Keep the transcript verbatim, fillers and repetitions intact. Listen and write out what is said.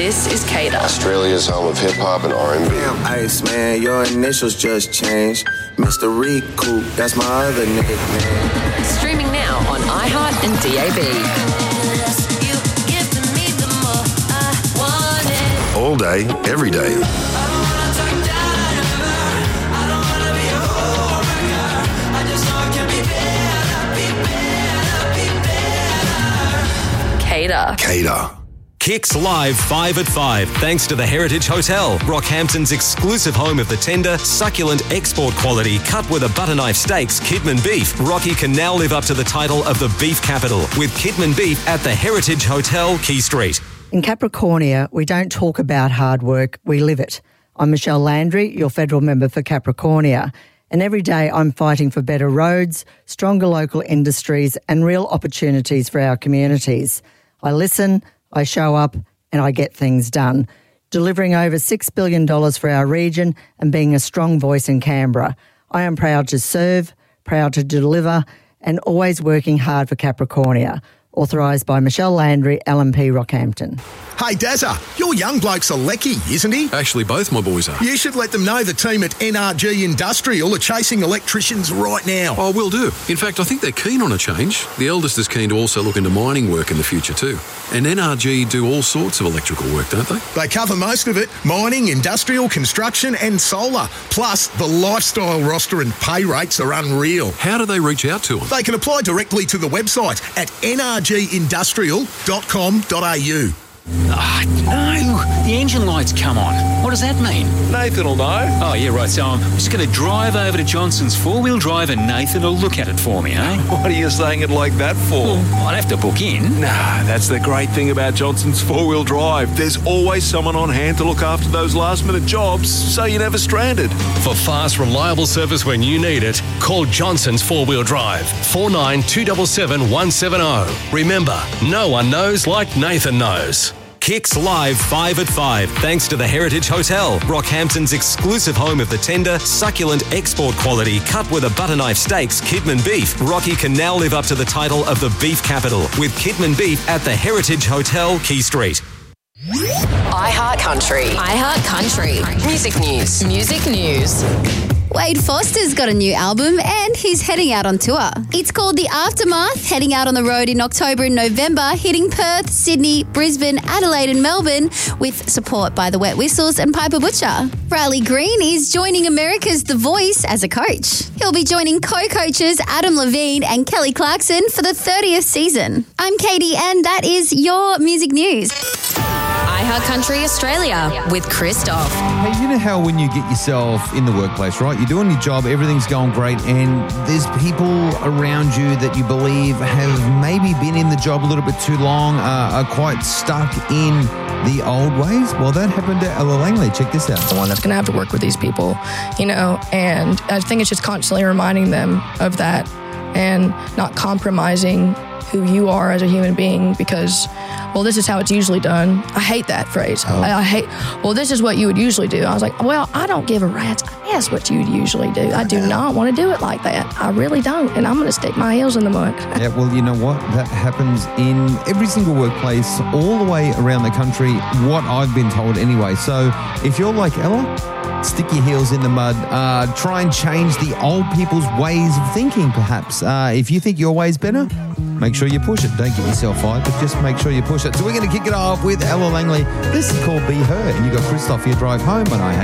This is Cater. Australia's home of hip-hop and R and B. Damn, Ice Man, your initials just changed. Mister Recoup, that's my other nickname. Streaming now on iHeart and D A B. All day, every day. Cater. Cater. Kicks live five at five, thanks to the Heritage Hotel, Rockhampton's exclusive home of the tender, succulent, export quality, cut with a butter knife steaks, Kidman Beef. Rocky can now live up to the title of the beef capital with Kidman Beef at the Heritage Hotel, Key Street. In Capricornia, we don't talk about hard work, we live it. I'm Michelle Landry, your federal member for Capricornia, and every day I'm fighting for better roads, stronger local industries and real opportunities for our communities. I listen, I show up and I get things done, delivering over six billion dollars for our region and being a strong voice in Canberra. I am proud to serve, proud to deliver and always working hard for Capricornia. Authorised by Michelle Landry, L M P Rockhampton. Hey, Dazza, your young bloke's a lecky, isn't he? Actually, both my boys are. You should let them know the team at N R G Industrial are chasing electricians right now. Oh, will do. In fact, I think they're keen on a change. The eldest is keen to also look into mining work in the future too. And N R G do all sorts of electrical work, don't they? They cover most of it. Mining, industrial, construction and solar. Plus, the lifestyle roster and pay rates are unreal. How do they reach out to them? They can apply directly to the website at n r g industrial dot com dot a u. Ah, oh, no. The engine light's come on. What does that mean? Nathan will know. Oh, yeah, right. So I'm just going to drive over to Johnson's four-wheel drive and Nathan will look at it for me, eh? What are you saying it like that for? Well, I'd have to book in. Nah, that's the great thing about Johnson's four-wheel drive. There's always someone on hand to look after those last-minute jobs, so you're never stranded. For fast, reliable service when you need it, call Johnson's four-wheel drive, four nine two seven seven one seven zero. Remember, no one knows like Nathan knows. Kicks live five at five, thanks to the Heritage Hotel, Rockhampton's exclusive home of the tender, succulent, export quality, cut with a butter knife steaks, Kidman Beef. Rocky can now live up to the title of the beef capital with Kidman Beef at the Heritage Hotel, Key Street. iHeart Country. iHeart Country. Music news. Music news. Wade Foster's got a new album and he's heading out on tour. It's called The Aftermath, heading out on the road in October and November, hitting Perth, Sydney, Brisbane, Adelaide and Melbourne with support by the Wet Whistles and Piper Butcher. Riley Green is joining America's The Voice as a coach. He'll be joining co-coaches Adam Levine and Kelly Clarkson for the thirtieth season. I'm Katie and that is your music news. iHeart Country Australia with Christoph. Hey, you know how when you get yourself in the workplace, right? You're doing your job, everything's going great, and there's people around you that you believe have maybe been in the job a little bit too long, uh, are quite stuck in the old ways. Well, that happened to Ella Langley. Check this out. The one that's going to have to work with these people, you know, and I think it's just constantly reminding them of that and not compromising who you are as a human being because, well, this is how it's usually done. I hate that phrase. Oh. I, I hate, well, this is what you would usually do. I was like, well, I don't give a rat's ass what you would usually do. I do not want to do it like that. I really don't. And I'm going to stick my heels in the mud. Yeah, well, you know what? That happens in every single workplace all the way around the country, what I've been told anyway. So if you're like Ella, stick your heels in the mud. Uh, try and change the old people's ways of thinking, perhaps. Uh, if you think your way's better, make sure you push it. Don't get yourself fired, but just make sure you push it. So we're going to kick it off with Ella Langley. This is called Be Her, and you got Christoph here drive home on I